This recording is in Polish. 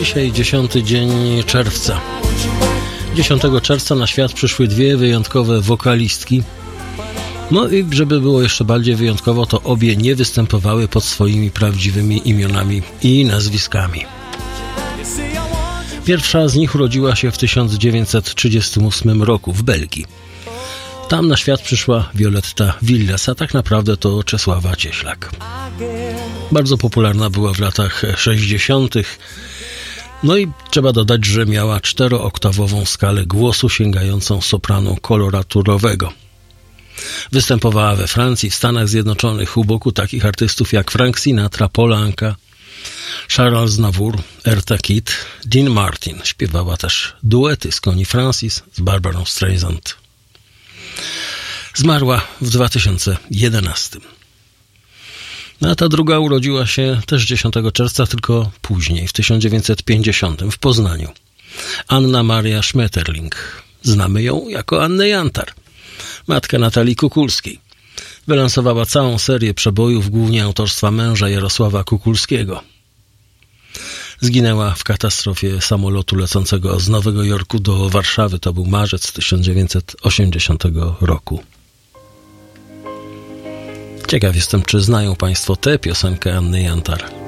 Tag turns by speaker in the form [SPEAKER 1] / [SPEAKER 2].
[SPEAKER 1] Dzisiaj 10 dzień czerwca. 10 czerwca na świat przyszły dwie wyjątkowe wokalistki. No i żeby było jeszcze bardziej wyjątkowo, to obie nie występowały pod swoimi prawdziwymi imionami i nazwiskami. Pierwsza z nich urodziła się w 1938 roku w Belgii. Tam na świat przyszła Violetta Villas, a tak naprawdę to Czesława Cieślak. Bardzo popularna była w latach 60. No i trzeba dodać, że miała 4-oktawową skalę głosu sięgającą sopranu koloraturowego. Występowała we Francji, w Stanach Zjednoczonych u boku takich artystów jak Frank Sinatra, Paul Anka, Charles Navour, Eartha Kitt, Dean Martin. Śpiewała też duety z Connie Francis, z Barbarą Streisand. Zmarła w 2011. A ta druga urodziła się też 10 czerwca, tylko później, w 1950 w Poznaniu. Anna Maria Schmetterling. Znamy ją jako Annę Jantar, matkę Natalii Kukulskiej. Wylansowała całą serię przebojów, głównie autorstwa męża Jarosława Kukulskiego. Zginęła w katastrofie samolotu lecącego z Nowego Jorku do Warszawy. To był marzec 1980 roku. Ciekaw jestem, czy znają Państwo tę piosenkę Anny Jantar.